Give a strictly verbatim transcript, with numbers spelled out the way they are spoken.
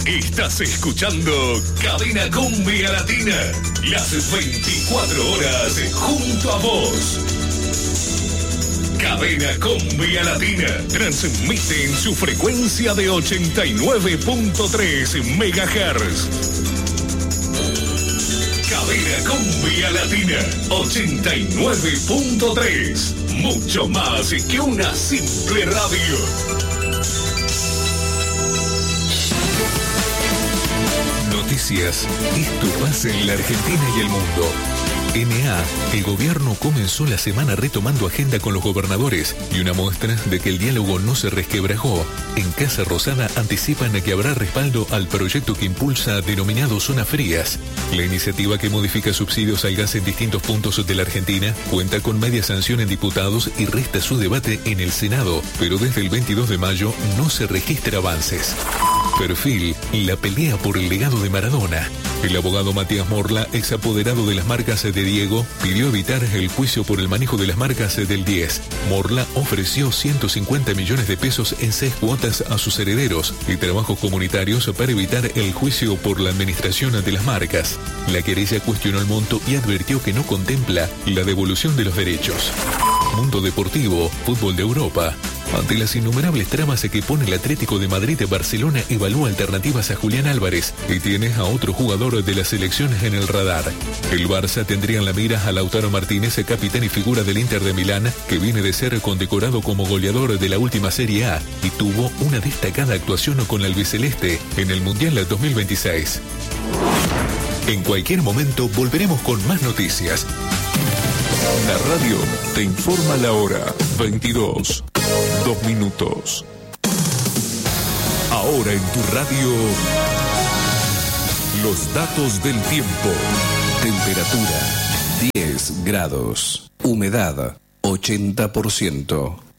Estás escuchando Cadena Cumbia Latina, las veinticuatro horas junto a vos. Cadena Cumbia Latina transmite en su frecuencia de ochenta y nueve punto tres megahertz. Cadena Cumbia Latina ochenta y nueve punto tres. Mucho más que una simple radio. Noticias. Esto pasa en la Argentina y el mundo. N A, el gobierno comenzó la semana retomando agenda con los gobernadores y una muestra de que el diálogo no se resquebrajó. En Casa Rosada anticipan que habrá respaldo al proyecto que impulsa denominado Zonas Frías. La iniciativa que modifica subsidios al gas en distintos puntos de la Argentina cuenta con media sanción en diputados y resta su debate en el Senado, pero desde el veintidós de mayo no se registra avances. Perfil, la pelea por el legado de Maradona. El abogado Matías Morla, ex apoderado de las marcas de Diego, pidió evitar el juicio por el manejo de las marcas del diez. Morla ofreció ciento cincuenta millones de pesos en seis cuotas a sus herederos y trabajos comunitarios para evitar el juicio por la administración de las marcas. La querella cuestionó el monto y advirtió que no contempla la devolución de los derechos. Mundo Deportivo, fútbol de Europa. Ante las innumerables tramas que pone el Atlético de Madrid, Barcelona evalúa alternativas a Julián Álvarez y tiene a otro jugador de las selecciones en el radar. El Barça tendría en la mira a Lautaro Martínez, capitán y figura del Inter de Milán, que viene de ser condecorado como goleador de la última Serie A y tuvo una destacada actuación con la albiceleste en el Mundial dos mil veintiséis. En cualquier momento volveremos con más noticias. La radio te informa la hora. veintidós, dos minutos. Ahora en tu radio, los datos del tiempo. Temperatura diez grados. Humedad ochenta por ciento.